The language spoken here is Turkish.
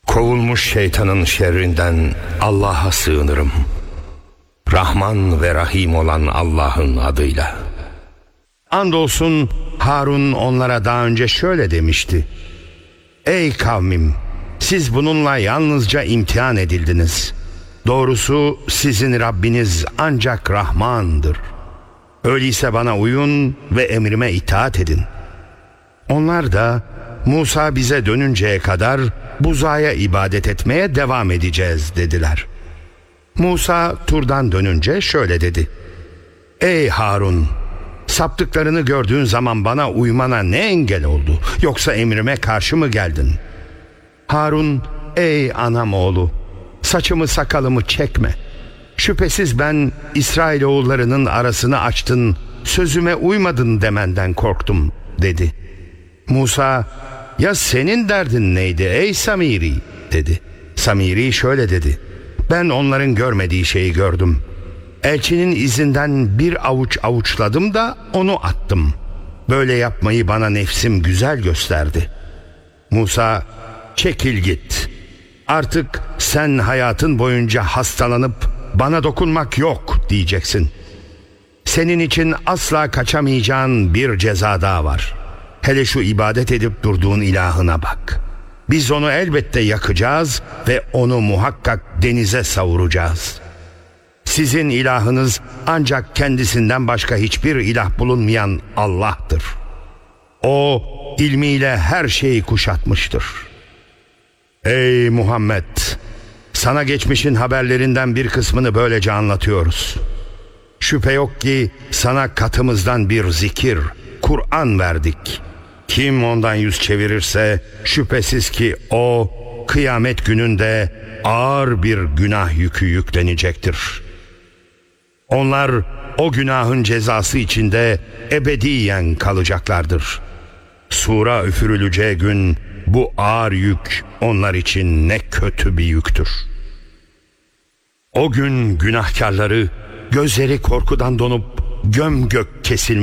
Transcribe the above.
Kovulmuş şeytanın şerrinden Allah'a sığınırım. Rahman ve Rahim olan Allah'ın adıyla. Andolsun Harun onlara daha önce şöyle demişti: Ey kavmim, siz bununla yalnızca imtihan edildiniz. Doğrusu sizin Rabbiniz ancak Rahman'dır. Öyleyse bana uyun ve emrime itaat edin. Onlar da Musa bize dönünceye kadar buzağa ibadet etmeye devam edeceğiz dediler. Musa Tur'dan dönünce şöyle dedi: Ey Harun, saptıklarını gördüğün zaman bana uymana ne engel oldu? Yoksa emrime karşı mı geldin? Harun, ey anam oğlu, saçımı sakalımı çekme. Şüphesiz ben İsrailoğullarının arasını açtın, sözüme uymadın demenden korktum dedi. Musa, ya senin derdin neydi ey Samiri dedi. Samiri şöyle dedi: Ben onların görmediği şeyi gördüm. Elçinin izinden bir avuç avuçladım da onu attım. Böyle yapmayı bana nefsim güzel gösterdi. Musa, çekil git. Artık sen hayatın boyunca hastalanıp bana dokunmak yok diyeceksin. Senin için asla kaçamayacağın bir ceza daha var. Hele şu ibadet edip durduğun ilahına bak. Biz onu elbette yakacağız ve onu muhakkak denize savuracağız. Sizin ilahınız ancak kendisinden başka hiçbir ilah bulunmayan Allah'tır. O ilmiyle her şeyi kuşatmıştır. Ey Muhammed! Sana geçmişin haberlerinden bir kısmını böylece anlatıyoruz. Şüphe yok ki sana katımızdan bir zikir, Kur'an verdik. Kim ondan yüz çevirirse şüphesiz ki o kıyamet gününde ağır bir günah yükü yüklenecektir. Onlar o günahın cezası içinde ebediyen kalacaklardır. Sura üfürüleceği gün bu ağır yük onlar için ne kötü bir yüktür. O gün günahkarları gözleri korkudan donup gömgök kesilmiş